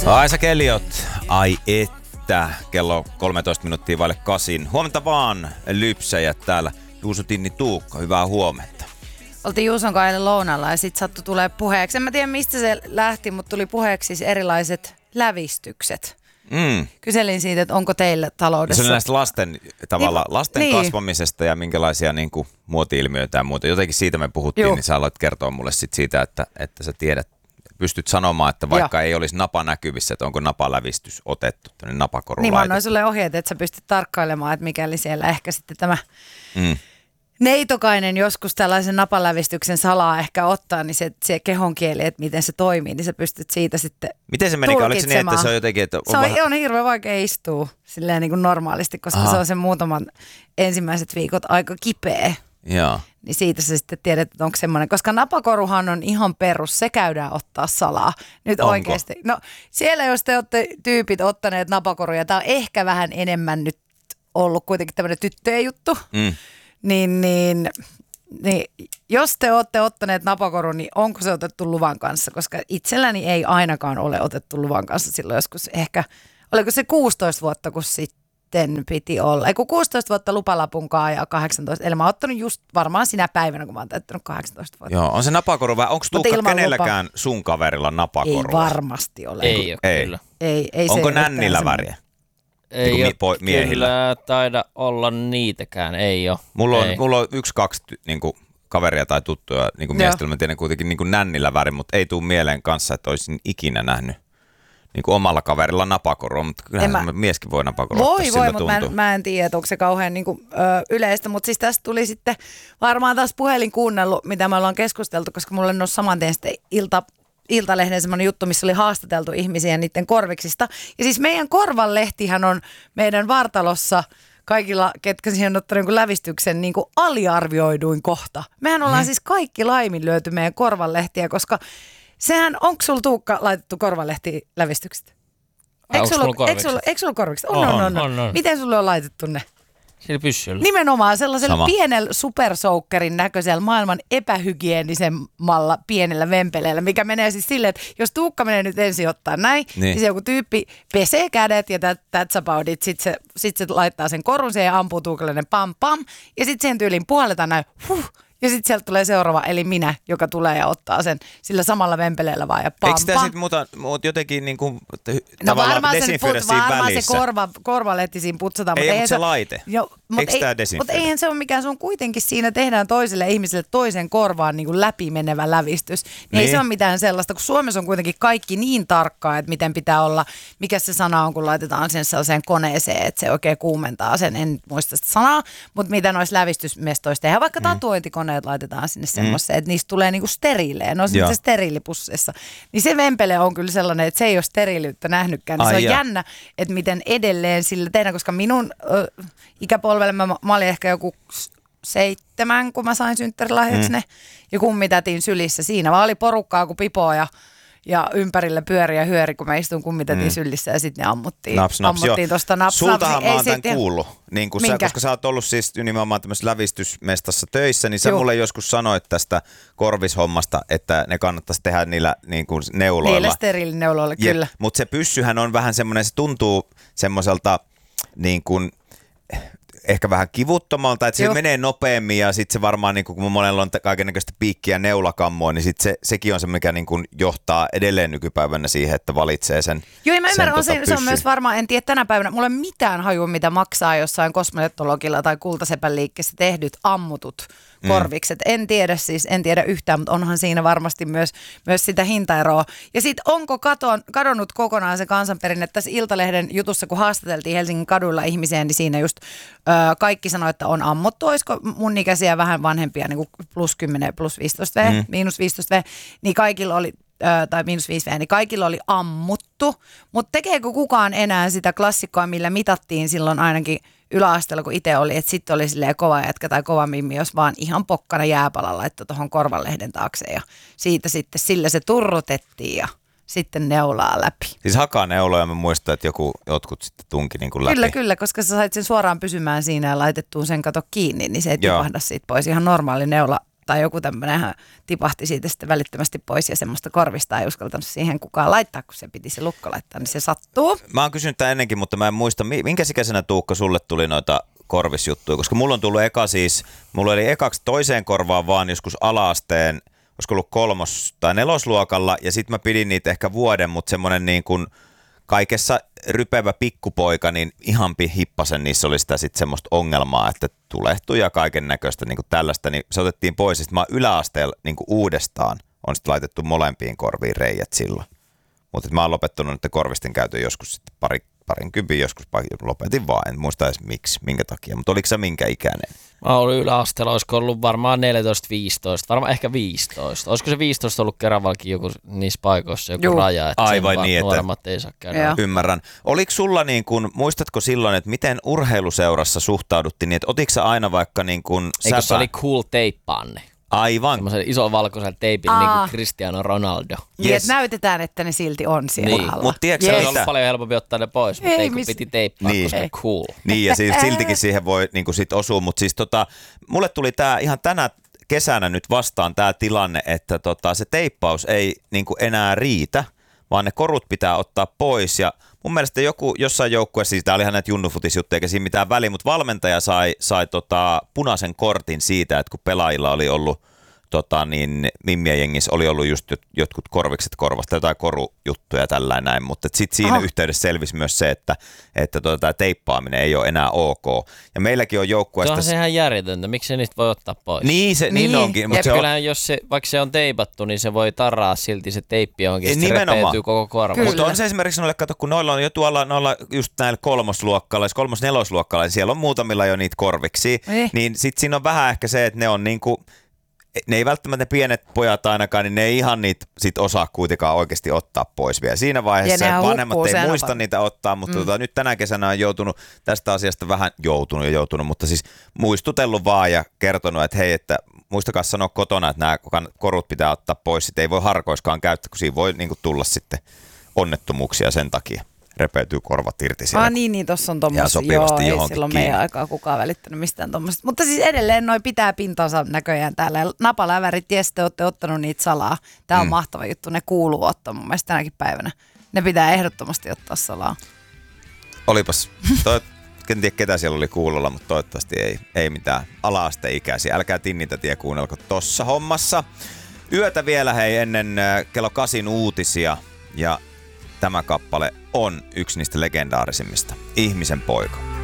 Aisa Keliot, ai että, kello 13 minuuttia vaille 8. Huomenta vaan, lypsäjät täällä. Juuso Tinni Tuukka, hyvää huomenta. Oltiin Juuson kanssa eilen lounalla ja sitten sattui tulee puheeksi. En mä tiedä mistä se lähti, mutta tuli puheeksi siis erilaiset lävistykset. Kyselin siitä, että onko teillä taloudessa... Se oli näistä lasten niin. kasvamisesta ja minkälaisia niin kuin, muoti-ilmiöitä ja muuta. Jotenkin siitä me puhuttiin, niin sä aloit kertoa mulle sit siitä, että sä tiedät, pystyt sanomaan, että vaikka ei olisi napa näkyvissä, että onko napalävistys otettu, tämmöinen napakoru niin, laitettu. mä annoin sulle ohjeet, että sä pystyt tarkkailemaan, että mikäli siellä ehkä sitten tämä... Neitokainen joskus tällaisen napalävistyksen salaa ehkä ottaa, niin se kehonkieli, että miten se toimii, niin sä pystyt siitä sitten miten se menikö? Oliko se niin, että se on jotenkin... Että on hirveän vaikea istua silleen niin kuin normaalisti, koska se on sen muutaman ensimmäiset viikot aika kipeä. Joo. Niin siitä sä sitten tiedät, että onko semmoinen, koska napakoruhan on ihan perus, se käydään ottaa salaa. Nyt onko? Oikeasti. No siellä jos te olette tyypit ottaneet napakoruja, tämä on ehkä vähän enemmän nyt ollut kuitenkin tämmöinen tyttöjen juttu. Niin, jos te olette ottaneet napakorun, niin onko se otettu luvan kanssa? Koska itselläni ei ainakaan ole otettu luvan kanssa silloin joskus ehkä, oliko se 16 vuotta, kun sitten piti olla. Eiku 16 vuotta lupalapunkaan ja 18, eli mä oon ottanut just varmaan sinä päivänä, kun mä oon täyttänyt 18 vuotta. Joo, on se napakoru vai onko Tuukka kenelläkään sun kaverilla napakorua? Ei varmasti ole. Ei ole kyllä. Ei onko nännillä väriä? Ei niin ole miehillä. kyllä taida olla niitäkään, ei ole. Mulla on 1-2 niinku kaveria tai tuttuja niinku miestä, mä tiedän kuitenkin niinku nännillä väri, mutta ei tule mieleen kanssa, että olisin ikinä nähnyt niinku omalla kaverilla napakorua, mutta kyllähän mieskin voi napakorua ottaa, Voi, mutta mä en tiedä, onko se kauhean niinku, yleistä, mutta siis tästä tuli sitten varmaan taas puhelin kuunnellut, mitä me ollaan keskusteltu, koska mulla on saman tien sitten Iltalehden semmoinen juttu, missä oli haastateltu ihmisiä niiden korviksista. Ja siis meidän korvanlehtihän on meidän vartalossa kaikilla, ketkä siihen on ottanut lävistyksen, niin kuin aliarvioiduin kohta. Mehän ollaan siis kaikki laiminlyöty meidän korvanlehtiä, koska sehän, onko sulla Tuukka laitettu korvanlehtilävistykset? Eikö sulla korvikset? On. Miten sulle on laitettu ne? Sillä pyssyllä. Nimenomaan sellaisella pienellä supersoukkerin näköisellä maailman epähygienisemmalla pienellä vempeleellä, mikä menee siis silleen, että jos Tuukka menee nyt ensin ottaa näin, niin se joku tyyppi pesee kädet ja that's about it. Sitten se laittaa sen korun siihen ja ampuu Tuukalle pam pam ja sitten sen tyyliin puhalletaan näin ja sitten sieltä tulee seuraava, eli minä, joka tulee ja ottaa sen sillä samalla vempeleellä vaan ja pam. Eikö sitä sitten muuta jotenkin niin kuin tavallaan desinfioida siinä välissä? Varmaan se korvalehti siinä putsataan. Ei, mutta se laite. Eikö tämä desinfioida? Mutta eihän se ole mikään, se on kuitenkin siinä tehdään toiselle ihmiselle toisen korvaan niin kuin läpimenevä lävistys. Niin ei se ole mitään sellaista, kun Suomessa on kuitenkin kaikki niin tarkkaa, että miten pitää olla, mikä se sana on, kun laitetaan sen sellaiseen koneeseen, että se oikein kuumentaa sen. En muista sitä sanaa, mutta mitä noissa lävistysmestoissa tehdään, vaikka tatuointikoneet laitetaan sinne semmoiseen, että niistä tulee niinku steriilejä. Ne on se steriilipusseissa. Niin se vempele on kyllä sellainen, että se ei ole steriiliyttä nähnytkään. Niin se on jännä, että miten edelleen sillä tehdään, koska minun ikäpolvelle mä olin ehkä joku 7, kun mä sain synttärilahjaksi ne ja kummitätin sylissä. Siinä vaan oli porukkaa kuin pipoa ja ympärillä pyöri ja hyöri, kun mä istun kummitätin sylissä ja sitten ne ammuttiin tuosta naps. Sultahan mä oon tämän kuullut, niin koska sä oot ollut siis nimenomaan tämmöisessä lävistysmestassa töissä, niin sä mulle joskus sanoit tästä korvishommasta, että ne kannattaisi tehdä niillä niin kuin neuloilla. Niillä steriilineuloilla, kyllä. Mutta se pyssyhän on vähän semmoinen, se tuntuu semmoiselta niin kuin ehkä vähän kivuttomalta, että se menee nopeammin ja sitten se varmaan, niin kun monella on kaikennäköistä piikkiä ja neulakammoa, niin sitten sekin on se, mikä niin kuin johtaa edelleen nykypäivänä siihen, että valitsee sen. Joo, ja mä ymmärrän, se on myös varmaan, en tiedä tänä päivänä, mulla ei ole mitään hajua, mitä maksaa jossain kosmetologilla tai kultasepän liikkeessä tehdyt ammutut korvikset. En tiedä yhtään, mutta onhan siinä varmasti myös sitä hintaeroa. Ja sitten onko kadonnut kokonaan se kansanperinne? Tässä Iltalehden jutussa, kun haastateltiin Helsingin kaduilla ihmisiä, niin siinä just kaikki sanoi, että on ammuttu. Olisiko mun ikäisiä vähän vanhempia, niin kuin plus 10, plus 15 V, miinus 15 V, niin kaikilla oli tai minus 5 V, niin kaikilla oli ammuttu. Mutta tekeekö kukaan enää sitä klassikkoa, millä mitattiin silloin ainakin yläasteella, kun itse oli, että sitten oli silleen kova jätkä tai kova mimmi, jos vaan ihan pokkana jääpalalla laittoi tuohon korvanlehden taakse ja siitä sitten sillä se turrutettiin ja sitten neulaa läpi. Siis hakaneuloja mä muistan, että jotkut sitten tunki niin kuin läpi. Kyllä, koska sä sait sen suoraan pysymään siinä ja laitettuun sen kato kiinni, niin se ei tipahda siitä pois. Ihan normaali neula tai joku tämmöinen tipahti siitä sitten välittömästi pois ja semmoista korvista ei uskaltanut siihen kukaan laittaa, kun se piti se lukko laittaa, niin se sattuu. Mä oon kysynyt tämän ennenkin, mutta mä en muista, minkä ikäisenä Tuukka sulle tuli noita korvisjuttuja, koska mulla on tullut mulla oli ekaksi toiseen korvaan vaan joskus ala-asteen, olisiko ollut 3. tai 4. luokalla, ja sitten mä pidin niitä ehkä vuoden, mutta semmoinen niin kuin kaikessa rypevä pikkupoika, niin ihan hippasen niissä oli sitä sitten semmoista ongelmaa, että tulehtui ja kaiken näköistä niin kuin tällaista, niin se otettiin pois, ja sitten mä yläasteella niin kuin uudestaan on sitten laitettu molempiin korviin reijät silloin. Mutta mä oon lopettanut nyt korvisten käytön joskus sitten parinkympin joskus lopetin vaan, en muista edes miksi, minkä takia, mutta oliko se minkä ikäinen? Mä olin yläasteella, olisiko ollut varmaan 14-15, varmaan ehkä 15. Olisiko se 15 ollut Keravallakin joku niissä paikoissa joku raja, että aivan niin, nuoremmat ei saa käydä. Ymmärrän. Oliko sulla niin kuin, muistatko silloin, että miten urheiluseurassa suhtauduttiin niin, että otitko sä aina vaikka niin kuin eikö se oli cool teippaanne? Aivan. Semmoisen ison valkoisen teipin niin kuin Cristiano Ronaldo. Niin, että näytetään, että ne silti on siellä niin. alla. Mutta tiedätkö se on paljon helpompi ottaa ne pois, mutta ei kun piti teippaa, koska cool. Niin, ja siltikin siihen voi niin kuin sit osua, mutta siis mulle tuli tää ihan tänä kesänä nyt vastaan tää tilanne, että se teippaus ei niin kuin enää riitä, vaan ne korut pitää ottaa pois, ja mun mielestä jossain joukkueessa, siis tää olihan näitä junnufutisjuttuja, eikä siinä mitään väliä, mutta valmentaja sai punaisen kortin siitä, että kun pelaajilla oli ollut Mimmien jengissä oli ollut just jotkut korvikset korvasta, jotain korujuttuja tällainen näin, mutta sitten siinä yhteydessä selvisi myös se, että tämä teippaaminen ei ole enää ok. Ja meilläkin on joukkueesta... Se onhan se ihan järjetöntä, miksi se niistä voi ottaa pois? Niin onkin. Mutta kyllähän jos vaikka se on teipattu, niin se voi tarraa silti se teippi johonkin, se repeytyy koko korva. Mutta on se esimerkiksi noille, kato, kun noilla on jo noilla just näillä 3-4-luokkalaisilla, siellä on muutamilla jo niitä korviksia, niin sitten siinä on vähän ehkä se, että ne on niinku... Ne ei välttämättä ne pienet pojat ainakaan, niin ne ei ihan niitä sit osaa kuitenkaan oikeasti ottaa pois vielä. Siinä vaiheessa vanhemmat ei muista niitä ottaa, mutta nyt tänä kesänä on joutunut tästä asiasta vähän joutunut, mutta siis muistutellut vaan ja kertonut, että hei, että muistakaa sanoa kotona, että nämä korut pitää ottaa pois. Sitten ei voi harkoiskaan käyttää, kun siinä voi niinku tulla sitten onnettomuuksia sen takia. Repeytyy korvat irti siellä. Niin, tossa on tommosia. Joo, ei silloin meidän aikaa kukaan välittänyt mistään tommosista. Mutta siis edelleen noi pitää pintansa näköjään täällä. Napalävärit, ties te olette ottanut niitä salaa. Tää on mahtava juttu, ne kuuluu ottaa mun mielestä tänäkin päivänä. Ne pitää ehdottomasti ottaa salaa. Olipas. En tiedä ketä siellä oli kuulolla, mutta toivottavasti ei mitään ala-asteikäisiä. Älkää Tinnitätiä kuunnelko tossa hommassa. Yötä vielä hei ennen kello 8 uutisia ja tämä kappale on yksi niistä legendaarisimmista. Ihmisen poika.